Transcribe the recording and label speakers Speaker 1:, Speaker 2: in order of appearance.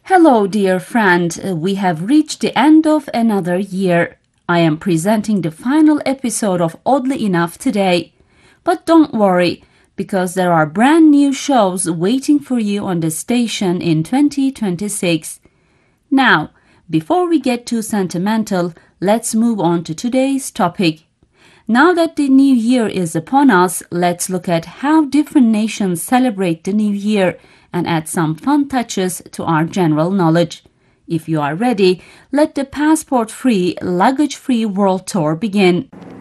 Speaker 1: Hello, dear friend. We have reached the end of another year. I am presenting the final episode of Oddly Enough today. But don't worry, because there are brand new shows waiting for you on the station in 2026. Now, before we get too sentimental, let's move on to today's topic. Now that the new year is upon us, let's look at how different nations celebrate the new year and add some fun touches to our general knowledge. If you are ready, let the passport-free, luggage-free world tour begin.